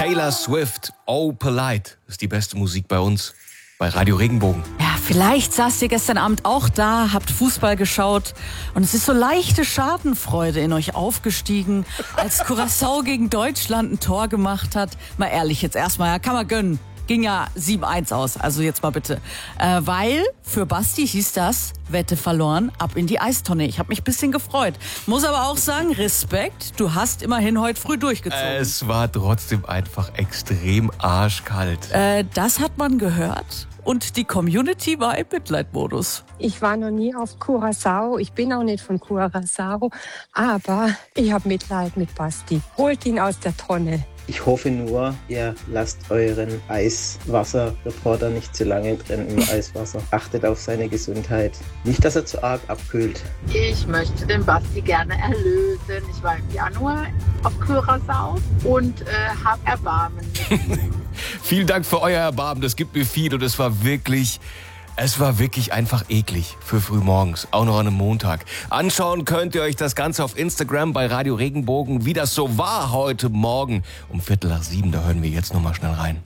Taylor Swift, Oh Polite, ist die beste Musik bei uns, bei Radio Regenbogen. Ja, vielleicht saßt ihr gestern Abend auch da, habt Fußball geschaut und es ist so leichte Schadenfreude in euch aufgestiegen, als Curaçao gegen Deutschland ein Tor gemacht hat. Mal ehrlich jetzt erstmal, ja, kann man gönnen. Ging ja 7-1 aus, also jetzt mal bitte. Weil für Basti hieß das, Wette verloren, ab in die Eistonne. Ich habe mich ein bisschen gefreut. Muss aber auch sagen, Respekt, du hast immerhin heute früh durchgezogen. Es war trotzdem einfach extrem arschkalt. Das hat man gehört und die Community war im Mitleidmodus. Ich war noch nie auf Curaçao, ich bin auch nicht von Curaçao, aber ich habe Mitleid mit Basti. Holt ihn aus der Tonne. Ich hoffe nur, ihr lasst euren Eiswasserreporter nicht zu lange drin im Eiswasser. Achtet auf seine Gesundheit. Nicht, dass er zu arg abkühlt. Ich möchte den Basti gerne erlösen. Ich war im Januar auf Curaçao und habe Erbarmen mit ihm. Vielen Dank für euer Erbarmen, das gibt mir viel und es war wirklich einfach eklig für frühmorgens, auch noch an einem Montag. Anschauen könnt ihr euch das Ganze auf Instagram bei Radio Regenbogen, wie das so war heute Morgen um 6:45. Da hören wir jetzt nochmal schnell rein.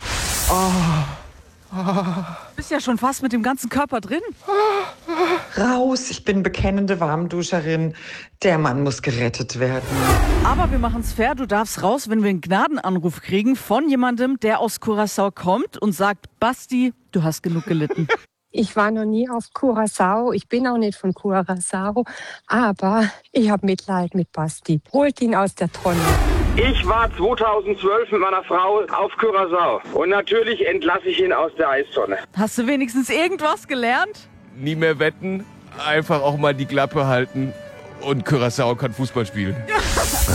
Du bist ja schon fast mit dem ganzen Körper drin. Raus, ich bin bekennende Warmduscherin. Der Mann muss gerettet werden. Aber wir machen es fair, du darfst raus, wenn wir einen Gnadenanruf kriegen von jemandem, der aus Curaçao kommt und sagt, Basti, du hast genug gelitten. Ich war noch nie auf Curaçao, ich bin auch nicht von Curaçao, aber ich habe Mitleid mit Basti. Holt ihn aus der Tonne. Ich war 2012 mit meiner Frau auf Curaçao und natürlich entlasse ich ihn aus der Eistonne. Hast du wenigstens irgendwas gelernt? Nie mehr wetten, einfach auch mal die Klappe halten und Curaçao kann Fußball spielen.